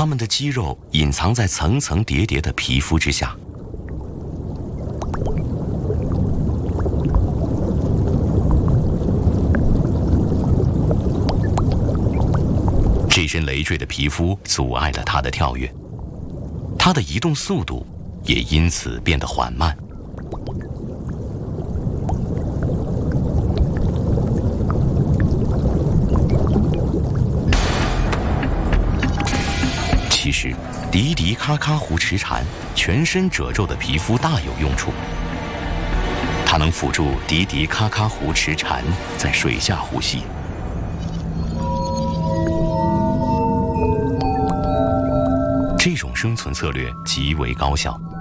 它们的肌肉隐藏在层层叠叠的皮肤之下。这身累赘的皮肤阻碍了它的跳跃，它的移动速度也因此变得缓慢。其实，迪迪咔咔湖池蝉全身褶皱的皮肤大有用处，它能辅助迪迪咔咔湖池蝉在水下呼吸。这种生存策略极为高效。